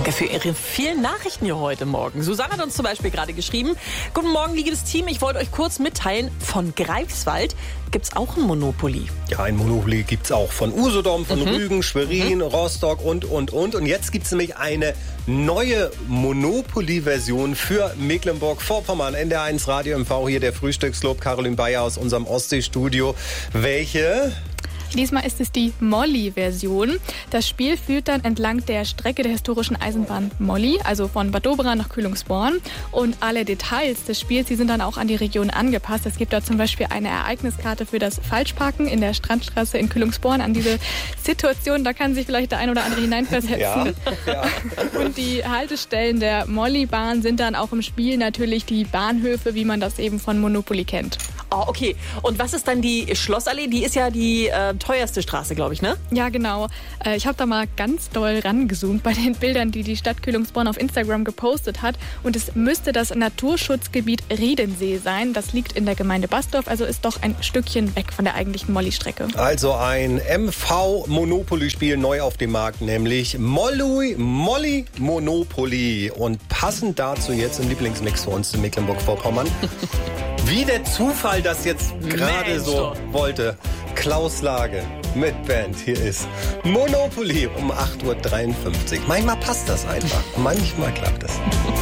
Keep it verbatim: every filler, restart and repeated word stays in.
Danke für Ihre vielen Nachrichten hier heute Morgen. Susanne hat uns zum Beispiel gerade geschrieben: Guten Morgen, liebes Team. Ich wollte euch kurz mitteilen, von Greifswald gibt's auch ein Monopoly. Ja, ein Monopoly gibt's auch von Usedom, von mhm. Rügen, Schwerin, mhm. Rostock und, und, und. Und jetzt gibt's nämlich eine neue Monopoly-Version für Mecklenburg-Vorpommern. N D R eins Radio M V, hier der Frühstücksclub, Caroline Bayer aus unserem Ostseestudio. Welche? Diesmal ist es die Molly-Version. Das Spiel führt dann entlang der Strecke der historischen Eisenbahn Molly, also von Bad Doberan nach Kühlungsborn. Und alle Details des Spiels, die sind dann auch an die Region angepasst. Es gibt da zum Beispiel eine Ereigniskarte für das Falschparken in der Strandstraße in Kühlungsborn. An diese Situation, da kann sich vielleicht der ein oder andere hineinversetzen. Ja, ja. Und die Haltestellen der Molly-Bahn sind dann auch im Spiel natürlich die Bahnhöfe, wie man das eben von Monopoly kennt. Oh, okay. Und was ist dann die Schlossallee? Die ist ja die äh, teuerste Straße, glaube ich, ne? Ja, genau. Äh, ich habe da mal ganz doll rangezoomt bei den Bildern, die die Stadt Kühlungsborn auf Instagram gepostet hat. Und es müsste das Naturschutzgebiet Riedensee sein. Das liegt in der Gemeinde Basdorf, also ist doch ein Stückchen weg von der eigentlichen Molly-Strecke. Also ein M V-Monopoly-Spiel neu auf dem Markt, nämlich Molly, Molly Monopoly. Und passend dazu jetzt ein Lieblingsmix für uns in Mecklenburg-Vorpommern. Wie der Zufall das jetzt gerade so wollte. Klaus Lage mit Band. Hier ist Monopoly um acht Uhr dreiundfünfzig. Manchmal passt das einfach. Manchmal klappt es.